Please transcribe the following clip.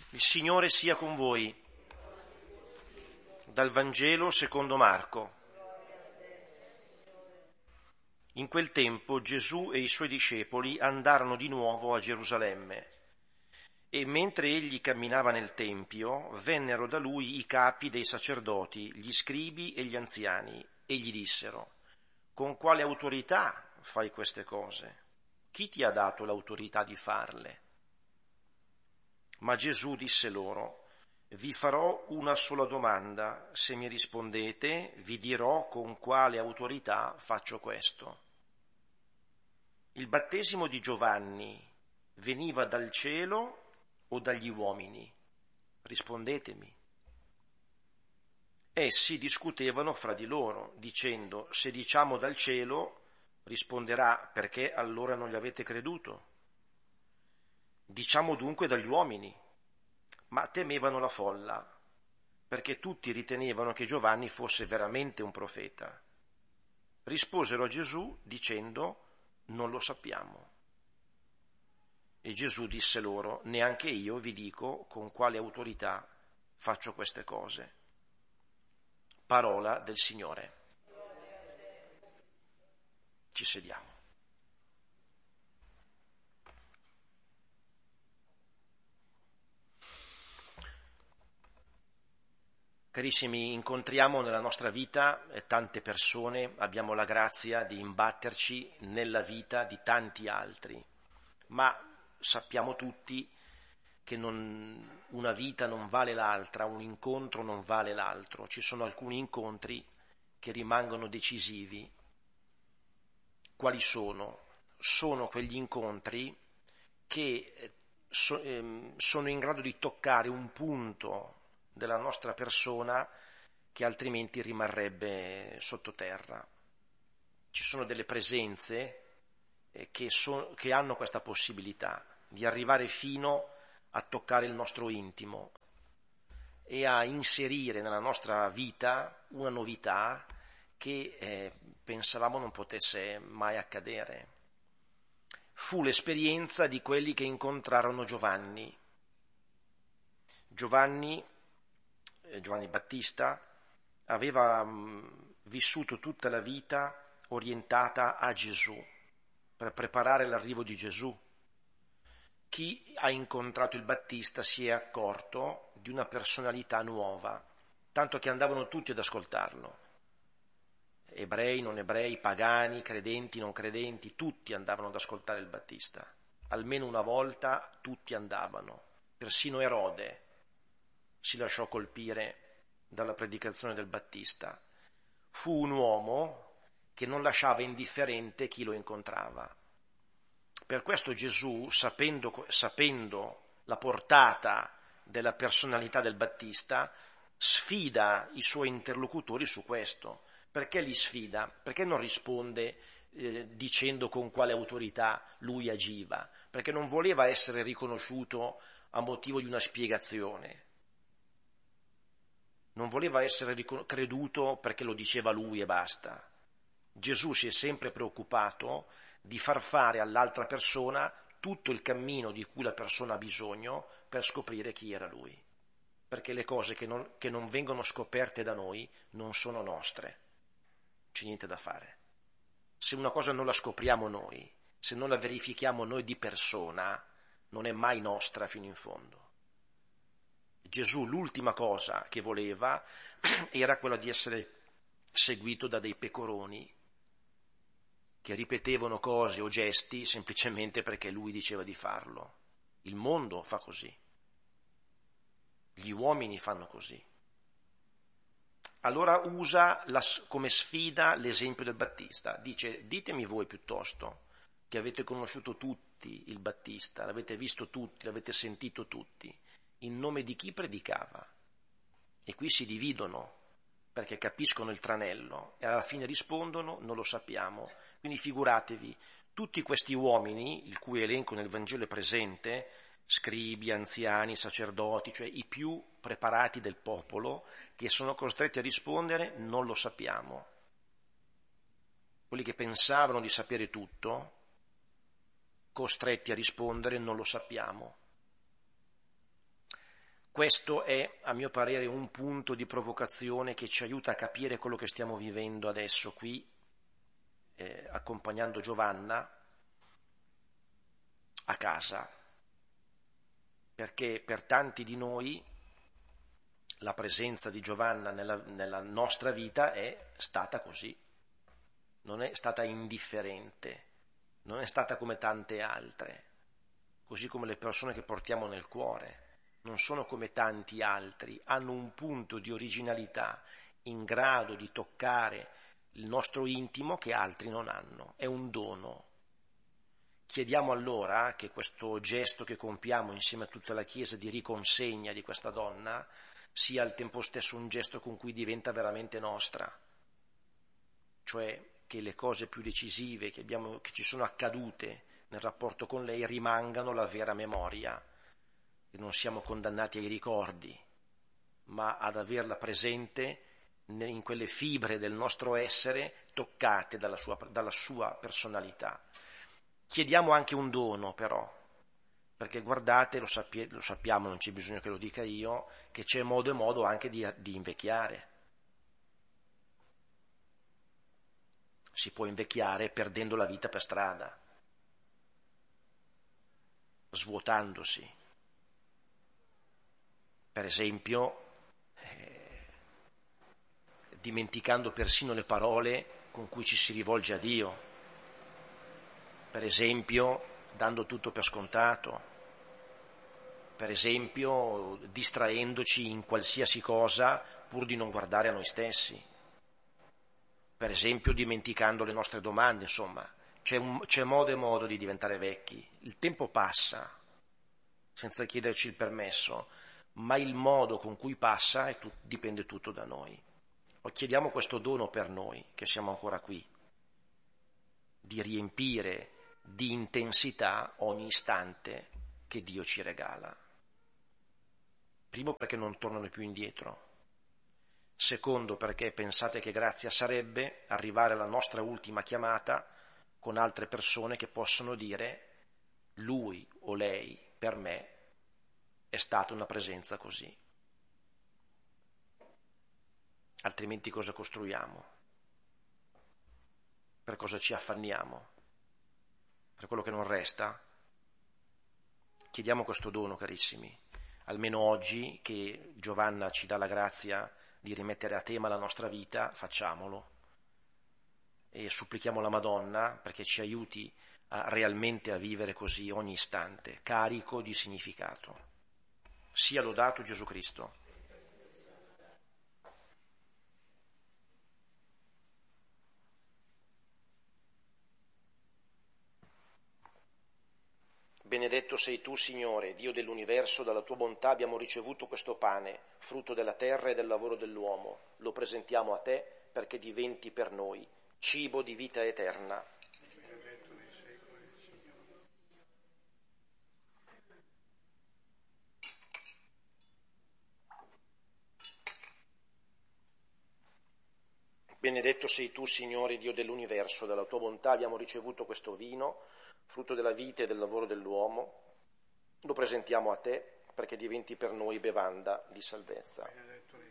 Il Signore sia con voi. Dal Vangelo secondo Marco. In quel tempo Gesù e i suoi discepoli andarono di nuovo a Gerusalemme e mentre egli camminava nel Tempio vennero da lui i capi dei sacerdoti, gli scribi e gli anziani e gli dissero: «Con quale autorità fai queste cose? Chi ti ha dato l'autorità di farle?» Ma Gesù disse loro: «Vi farò una sola domanda, se mi rispondete vi dirò con quale autorità faccio questo. Il battesimo di Giovanni veniva dal cielo o dagli uomini? Rispondetemi». Essi discutevano fra di loro, dicendo: «Se diciamo dal cielo, risponderà: perché allora non gli avete creduto? Diciamo dunque dagli uomini». Ma temevano la folla, perché tutti ritenevano che Giovanni fosse veramente un profeta. Risposero a Gesù dicendo: «Non lo sappiamo». E Gesù disse loro: «Neanche io vi dico con quale autorità faccio queste cose». Parola del Signore. Ci sediamo. Carissimi, incontriamo nella nostra vita tante persone, abbiamo la grazia di imbatterci nella vita di tanti altri, ma sappiamo tutti che una vita non vale l'altra, un incontro non vale l'altro. Ci sono alcuni incontri che rimangono decisivi. Quali sono? Sono quegli incontri che sono in grado di toccare un punto della nostra persona che altrimenti rimarrebbe sottoterra. Ci sono delle presenze che hanno questa possibilità di arrivare fino a toccare il nostro intimo e a inserire nella nostra vita una novità che pensavamo non potesse mai accadere. Fu l'esperienza di quelli che incontrarono Giovanni Battista aveva vissuto tutta la vita orientata a Gesù, per preparare l'arrivo di Gesù. Chi ha incontrato il Battista si è accorto di una personalità nuova, tanto che andavano tutti ad ascoltarlo. Ebrei, non ebrei, pagani, credenti, non credenti, tutti andavano ad ascoltare il Battista. Almeno una volta tutti andavano, persino Erode si lasciò colpire dalla predicazione del Battista. Fu un uomo che non lasciava indifferente chi lo incontrava. Per questo Gesù, sapendo la portata della personalità del Battista, sfida i suoi interlocutori su questo. Perché li sfida? Perché non risponde dicendo con quale autorità lui agiva? Perché non voleva essere riconosciuto a motivo di una spiegazione. Non voleva essere creduto perché lo diceva lui e basta. Gesù si è sempre preoccupato di far fare all'altra persona tutto il cammino di cui la persona ha bisogno per scoprire chi era lui. Perché le cose che non vengono scoperte da noi non sono nostre. C'è niente da fare. Se una cosa non la scopriamo noi, se non la verifichiamo noi di persona, non è mai nostra fino in fondo. Gesù l'ultima cosa che voleva era quella di essere seguito da dei pecoroni che ripetevano cose o gesti semplicemente perché lui diceva di farlo. Il mondo fa così. Gli uomini fanno così. Allora usa come sfida l'esempio del Battista. Dice: ditemi voi piuttosto, che avete conosciuto tutti il Battista, l'avete visto tutti, l'avete sentito tutti, in nome di chi predicava? E qui si dividono, perché capiscono il tranello e alla fine rispondono: non lo sappiamo. Quindi figuratevi, tutti questi uomini, il cui elenco nel Vangelo è presente, scribi, anziani, sacerdoti, cioè i più preparati del popolo, che sono costretti a rispondere: non lo sappiamo. Quelli che pensavano di sapere tutto, costretti a rispondere: non lo sappiamo. Questo è, a mio parere, un punto di provocazione che ci aiuta a capire quello che stiamo vivendo adesso qui, accompagnando Giovanna a casa, perché per tanti di noi la presenza di Giovanna nella nostra vita è stata così, non è stata indifferente, non è stata come tante altre, così come le persone che portiamo nel cuore. Non sono come tanti altri, hanno un punto di originalità in grado di toccare il nostro intimo che altri non hanno, è un dono. Chiediamo allora che questo gesto che compiamo insieme a tutta la Chiesa di riconsegna di questa donna sia al tempo stesso un gesto con cui diventa veramente nostra, cioè che le cose più decisive che ci sono accadute nel rapporto con lei rimangano la vera memoria, che non siamo condannati ai ricordi, ma ad averla presente in quelle fibre del nostro essere toccate dalla sua personalità. Chiediamo anche un dono però, perché guardate, lo sappiamo, non c'è bisogno che lo dica io, che c'è modo e modo anche di invecchiare. Si può invecchiare perdendo la vita per strada, svuotandosi. Per esempio, dimenticando persino le parole con cui ci si rivolge a Dio. Per esempio, dando tutto per scontato. Per esempio, distraendoci in qualsiasi cosa pur di non guardare a noi stessi. Per esempio, dimenticando le nostre domande, insomma. C'è modo e modo di diventare vecchi. Il tempo passa, senza chiederci il permesso, ma il modo con cui passa dipende tutto da noi. Chiediamo questo dono per noi, che siamo ancora qui, di riempire di intensità ogni istante che Dio ci regala. Primo, perché non tornano più indietro. Secondo, perché pensate che grazia sarebbe arrivare alla nostra ultima chiamata con altre persone che possono dire: lui o lei per me è stata una presenza così. Altrimenti cosa costruiamo? Per cosa ci affanniamo? Per quello che non resta? Chiediamo questo dono, carissimi, almeno oggi che Giovanna ci dà la grazia di rimettere a tema la nostra vita, facciamolo e supplichiamo la Madonna perché ci aiuti realmente a vivere così ogni istante, carico di significato. Sia lodato Gesù Cristo. Benedetto sei tu, Signore, Dio dell'universo, dalla tua bontà abbiamo ricevuto questo pane, frutto della terra e del lavoro dell'uomo. Lo presentiamo a te perché diventi per noi cibo di vita eterna. Benedetto sei tu, Signore, Dio dell'universo, dalla tua bontà abbiamo ricevuto questo vino, frutto della vita e del lavoro dell'uomo. Lo presentiamo a te perché diventi per noi bevanda di salvezza.